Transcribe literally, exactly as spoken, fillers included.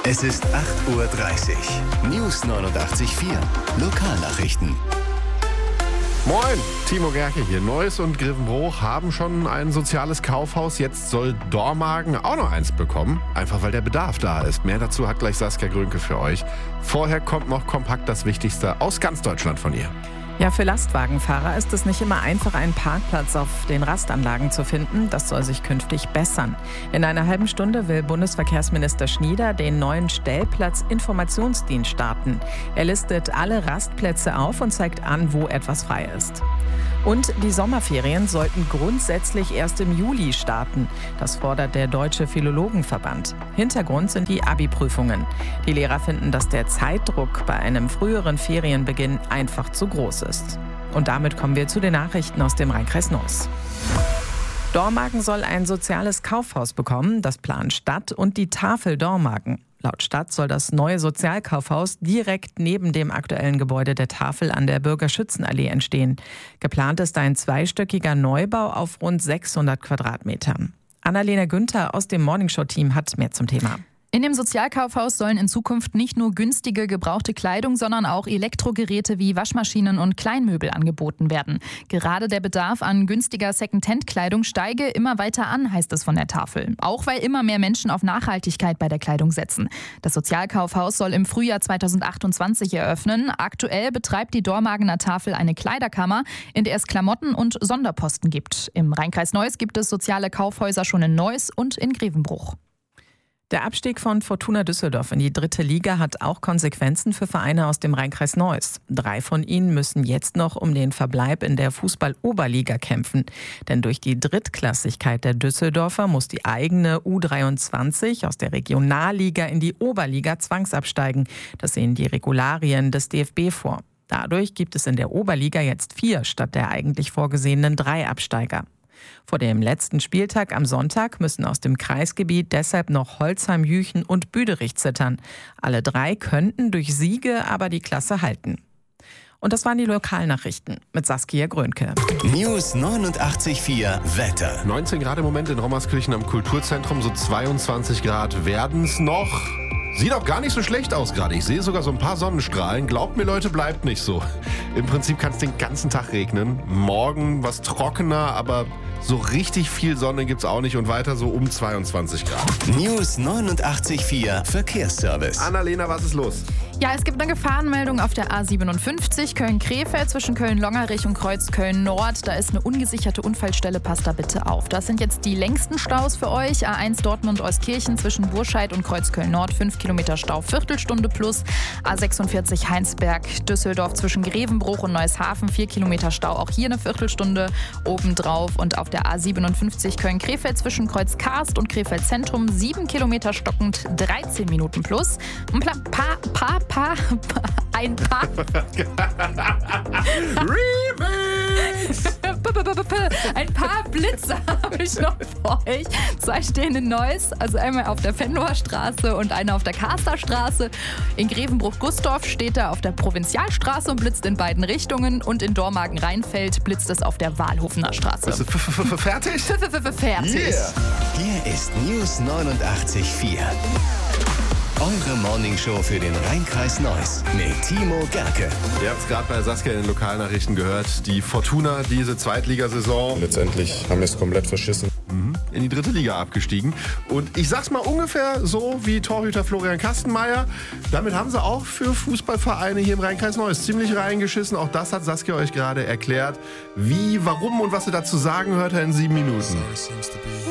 Es ist acht Uhr dreißig. News neunundachtzig Komma vier. Lokalnachrichten. Moin, Timo Gerke hier. Neuss und Grevenbroich haben schon ein soziales Kaufhaus. Jetzt soll Dormagen auch noch eins bekommen. Einfach weil der Bedarf da ist. Mehr dazu hat gleich Saskia Grönke für euch. Vorher kommt noch kompakt das Wichtigste aus ganz Deutschland von ihr. Ja, für Lastwagenfahrer ist es nicht immer einfach, einen Parkplatz auf den Rastanlagen zu finden. Das soll sich künftig bessern. In einer halben Stunde will Bundesverkehrsminister Schnieder den neuen Stellplatzinformationsdienst starten. Er listet alle Rastplätze auf und zeigt an, wo etwas frei ist. Und die Sommerferien sollten grundsätzlich erst im Juli starten. Das fordert der Deutsche Philologenverband. Hintergrund sind die Abi-Prüfungen. Die Lehrer finden, dass der Zeitdruck bei einem früheren Ferienbeginn einfach zu groß ist. Und damit kommen wir zu den Nachrichten aus dem Rheinkreis Neuss. Dormagen soll ein soziales Kaufhaus bekommen, das planen Stadt und die Tafel Dormagen. Laut Stadt soll das neue Sozialkaufhaus direkt neben dem aktuellen Gebäude der Tafel an der Bürgerschützenallee entstehen. Geplant ist ein zweistöckiger Neubau auf rund sechshundert Quadratmetern. Annalena Günther aus dem Morningshow-Team hat mehr zum Thema. In dem Sozialkaufhaus sollen in Zukunft nicht nur günstige gebrauchte Kleidung, sondern auch Elektrogeräte wie Waschmaschinen und Kleinmöbel angeboten werden. Gerade der Bedarf an günstiger Second-Hand-Kleidung steige immer weiter an, heißt es von der Tafel. Auch weil immer mehr Menschen auf Nachhaltigkeit bei der Kleidung setzen. Das Sozialkaufhaus soll im Frühjahr zweitausendachtundzwanzig eröffnen. Aktuell betreibt die Dormagener Tafel eine Kleiderkammer, in der es Klamotten und Sonderposten gibt. Im Rheinkreis Neuss gibt es soziale Kaufhäuser schon in Neuss und in Grevenbroich. Der Abstieg von Fortuna Düsseldorf in die dritte Liga hat auch Konsequenzen für Vereine aus dem Rheinkreis Neuss. Drei von ihnen müssen jetzt noch um den Verbleib in der Fußball-Oberliga kämpfen. Denn durch die Drittklassigkeit der Düsseldorfer muss die eigene U dreiundzwanzig aus der Regionalliga in die Oberliga zwangsabsteigen. Das sehen die Regularien des D F B vor. Dadurch gibt es in der Oberliga jetzt vier statt der eigentlich vorgesehenen drei Absteiger. Vor dem letzten Spieltag am Sonntag müssen aus dem Kreisgebiet deshalb noch Holzheim, Jüchen und Büderich zittern. Alle drei könnten durch Siege aber die Klasse halten. Und das waren die Lokalnachrichten mit Saskia Grönke. News neunundachtzig Komma vier Wetter. neunzehn Grad im Moment in Rommerskirchen am Kulturzentrum, so zweiundzwanzig Grad werden es noch. Sieht auch gar nicht so schlecht aus gerade. Ich sehe sogar so ein paar Sonnenstrahlen. Glaubt mir, Leute, bleibt nicht so. Im Prinzip kann es den ganzen Tag regnen. Morgen was trockener, aber so richtig viel Sonne gibt's auch nicht und weiter so um zweiundzwanzig Grad. News neunundachtzig Komma vier Verkehrsservice. Annalena, was ist los? Ja, es gibt eine Gefahrenmeldung auf der A siebenundfünfzig Köln-Krefeld zwischen Köln-Longerich und Kreuz-Köln-Nord. Da ist eine ungesicherte Unfallstelle, passt da bitte auf. Das sind jetzt die längsten Staus für euch. A eins Dortmund-Euskirchen zwischen Burscheid und Kreuz-Köln-Nord, fünf Kilometer Stau, Viertelstunde plus. A sechsundvierzig Heinsberg-Düsseldorf zwischen Grevenbroich und Neueshafen, vier Kilometer Stau, auch hier eine Viertelstunde obendrauf. Und auf der A siebenundfünfzig Köln-Krefeld zwischen Kreuz-Karst und Krefeld-Zentrum, sieben Kilometer stockend, dreizehn Minuten plus. Ein paar, paar, paar, paar, ein paar. Remix! Ein paar Blitze habe ich noch für euch. Zwei stehen in Neuss, also einmal auf der Venloer Straße und einer auf der Karster Straße. In Grevenbroich-Gustorf steht er auf der Provinzialstraße und blitzt in beiden Richtungen. Und in Dormagen-Rheinfeld blitzt es auf der Wahlhofener Straße. Bist du fertig? Fertig. Yeah. Hier ist News neunundachtzig Komma vier. Eure Morningshow für den Rheinkreis Neuss mit Timo Gerke. Ihr habt es gerade bei Saskia in den Lokalnachrichten gehört. Die Fortuna, diese Zweitligasaison, Letztendlich haben wir es komplett verschissen. in die dritte Liga abgestiegen. Und ich sag's mal ungefähr so wie Torhüter Florian Kastenmeier. Damit haben sie auch für Fußballvereine hier im Rheinkreis Neuss ziemlich reingeschissen. Auch das hat Saskia euch gerade erklärt. Wie, warum und was sie dazu sagen, hört er in sieben Minuten.